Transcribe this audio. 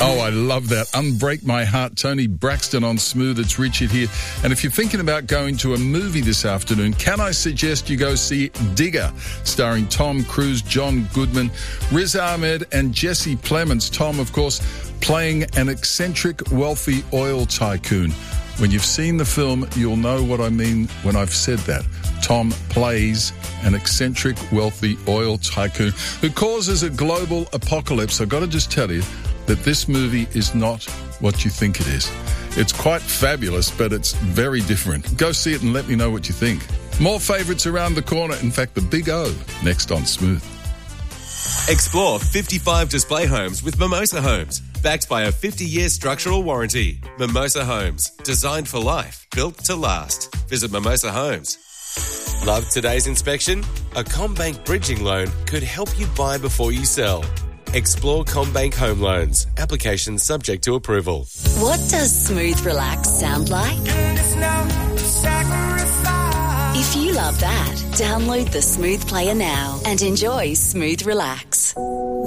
Oh, I love that. Unbreak My Heart, Tony Braxton on Smooth. It's Richard here. And if you're thinking about going to a movie this afternoon, can I suggest you go see Digger, starring Tom Cruise, John Goodman, Riz Ahmed and Jesse Plemons. Tom, of course, playing an eccentric, wealthy oil tycoon. When you've seen the film, you'll know what I mean when I've said that. Tom plays an eccentric, wealthy oil tycoon who causes a global apocalypse. I've got to just tell you that this movie is not what you think it is. It's quite fabulous, but it's very different. Go see it and let me know what you think. More favourites around the corner. In fact, the Big O, next on Smooth. Explore 55 display homes with Mimosa Homes. Backed by a 50-year structural warranty. Mimosa Homes. Designed for life. Built to last. Visit Mimosa Homes. Love today's inspection? A CommBank bridging loan could help you buy before you sell. Explore CommBank Home Loans. Application subject to approval. What does Smooth Relax sound like? If you love that, download the Smooth Player now and enjoy Smooth Relax.